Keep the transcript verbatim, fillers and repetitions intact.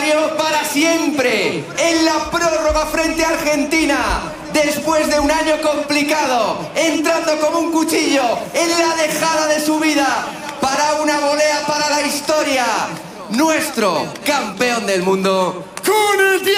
legendario para siempre. En la prórroga frente a Argentina, después de un año complicado, entrando como un cuchillo en la dejada de su vida para una volea para la historia. Nuestro campeón del mundo, con el